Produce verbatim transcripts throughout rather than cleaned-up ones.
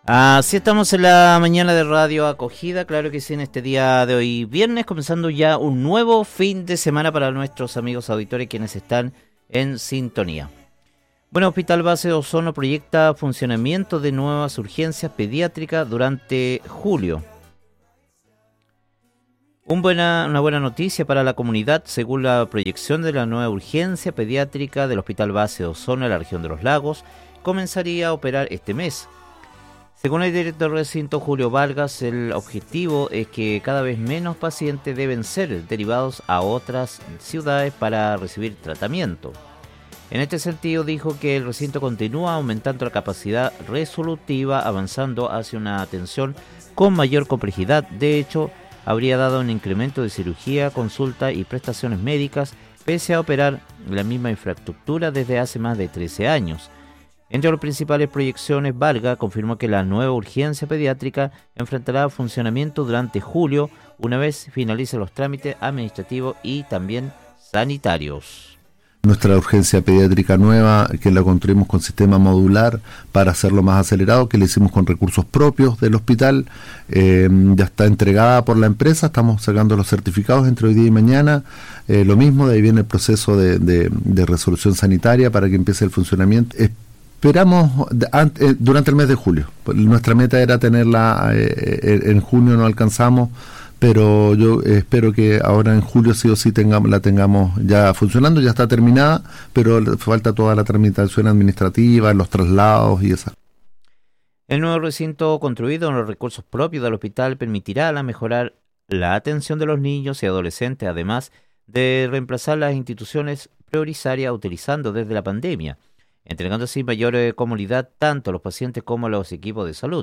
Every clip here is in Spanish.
Así estamos en la mañana de Radio Acogida, claro que sí, en este día de hoy viernes, comenzando ya un nuevo fin de semana para nuestros amigos auditores quienes están en sintonía. Bueno, Hospital Base de Osorno proyecta funcionamiento de nuevas urgencias pediátricas durante julio. Un buena, una buena noticia para la comunidad, según la proyección de la nueva urgencia pediátrica del Hospital Base de Osorno en la región de Los Lagos, comenzaría a operar este mes. Según el director del recinto Julio Vargas, el objetivo es que cada vez menos pacientes deben ser derivados a otras ciudades para recibir tratamiento. En este sentido, dijo que el recinto continúa aumentando la capacidad resolutiva, avanzando hacia una atención con mayor complejidad. De hecho, habría dado un incremento de cirugía, consulta y prestaciones médicas, pese a operar la misma infraestructura desde hace más de trece años. Entre las principales proyecciones, Vargas confirmó que la nueva urgencia pediátrica enfrentará funcionamiento durante julio, una vez finalicen los trámites administrativos y también sanitarios. Nuestra urgencia pediátrica nueva, que la construimos con sistema modular para hacerlo más acelerado, que le hicimos con recursos propios del hospital, eh, ya está entregada por la empresa, estamos sacando los certificados entre hoy día y mañana, eh, lo mismo, de ahí viene el proceso de, de, de resolución sanitaria para que empiece el funcionamiento. Esperamos durante el mes de julio. Nuestra meta era tenerla eh, en junio, no alcanzamos, pero yo espero que ahora en julio sí o sí tengamos, la tengamos ya funcionando. Ya está terminada, pero falta toda la tramitación administrativa, los traslados y esa. El nuevo recinto construido con los recursos propios del hospital permitirá la mejorar la atención de los niños y adolescentes, además de reemplazar las instituciones prioritarias utilizando desde la pandemia, entregando así mayor eh, comodidad tanto a los pacientes como a los equipos de salud.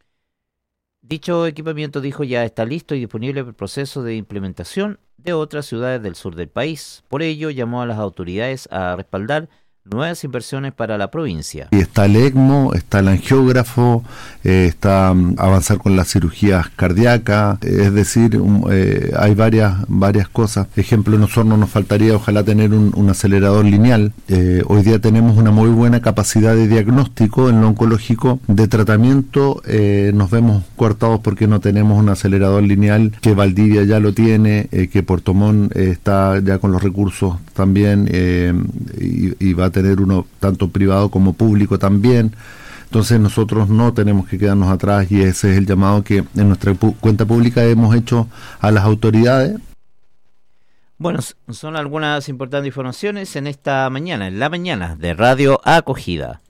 Dicho equipamiento, dijo, ya está listo y disponible para el proceso de implementación de otras ciudades del sur del país. Por ello, llamó a las autoridades a respaldar nuevas inversiones para la provincia. Y está el ECMO, está el angiógrafo, eh, está um, avanzar con las cirugías cardíacas, eh, es decir, um, eh, hay varias varias cosas. Ejemplo, en Osorno nos faltaría ojalá tener un, un acelerador lineal. Eh, hoy día tenemos una muy buena capacidad de diagnóstico en lo oncológico, de tratamiento, eh, nos vemos coartados porque no tenemos un acelerador lineal, que Valdivia ya lo tiene, eh, que Puerto Montt eh, está ya con los recursos también, eh, y, y va a tener uno tanto privado como público también. Entonces nosotros no tenemos que quedarnos atrás y ese es el llamado que en nuestra pu- cuenta pública hemos hecho a las autoridades. Bueno, son algunas importantes informaciones en esta mañana, en la mañana de Radio Acogida.